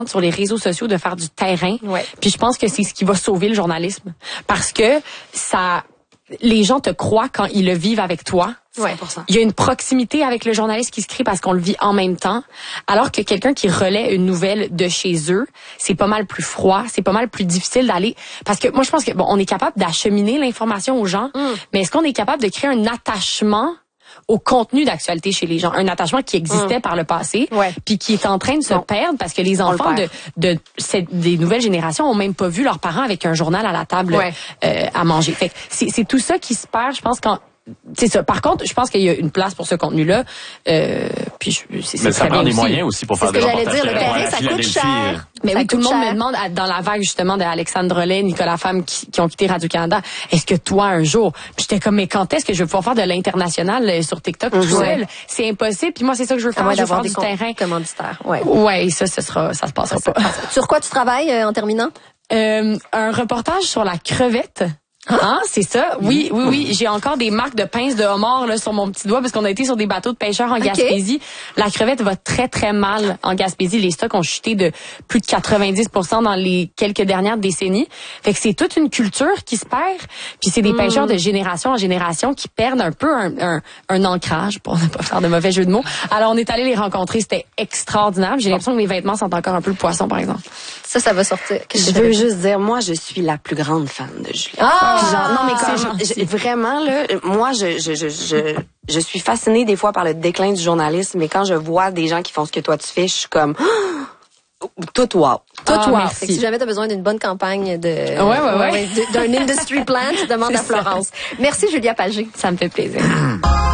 sur les réseaux sociaux de faire du terrain. Ouais. Puis je pense que c'est ce qui va sauver le journalisme. Parce que les gens te croient quand ils le vivent avec toi. Ouais. Il y a une proximité avec le journaliste qui se crée parce qu'on le vit en même temps. Alors que quelqu'un qui relaie une nouvelle de chez eux, c'est pas mal plus froid, c'est pas mal plus difficile d'aller. Parce que moi, je pense que on est capable d'acheminer l'information aux gens, mais est-ce qu'on est capable de créer un attachement au contenu d'actualité chez les gens, un attachement qui existait par le passé, puis qui est en train de se perdre parce que les enfants des nouvelles générations ont même pas vu leurs parents avec un journal à la table à manger. Fait que c'est tout ça qui se perd, je pense, quand c'est ça. Par contre, je pense qu'il y a une place pour ce contenu-là. Puis mais ça prend des moyens aussi pour faire des reportages. C'est ce que j'allais dire. Le terrain, ça coûte cher. Mais oui, tout le monde me demande, dans la vague justement de Alexandre Drolet, Nicolas Femme qui ont quitté Radio-Canada, est-ce que toi, un jour, puis j'étais comme, mais quand est-ce que je vais pouvoir faire de l'international sur TikTok tout seul? C'est impossible. Puis moi, c'est ça que je veux faire. Je veux faire du terrain. Commanditaire. Ouais, ça se passera pas. Sur quoi tu travailles en terminant? Un reportage sur la crevette. C'est ça. Oui. J'ai encore des marques de pinces de homard là sur mon petit doigt parce qu'on a été sur des bateaux de pêcheurs en Gaspésie. La crevette va très très mal en Gaspésie. Les stocks ont chuté de plus de 90% dans les quelques dernières décennies. Fait que c'est toute une culture qui se perd. Puis c'est des pêcheurs de génération en génération qui perdent un peu un ancrage, pour ne pas faire de mauvais jeu de mots. Alors on est allé les rencontrer. C'était extraordinaire. J'ai l'impression que mes vêtements sentent encore un peu le poisson, par exemple. Ça va sortir. Je veux juste dire, moi, je suis la plus grande fan de Julia. Non, mais vraiment, là, moi, je suis fascinée des fois par le déclin du journalisme, mais quand je vois des gens qui font ce que toi tu fais, je suis comme, tout wow. Fait que si jamais tu as besoin d'une bonne campagne d'un industry plan, tu demandes à Florence. Merci, Julia Pagé. Ça me fait plaisir.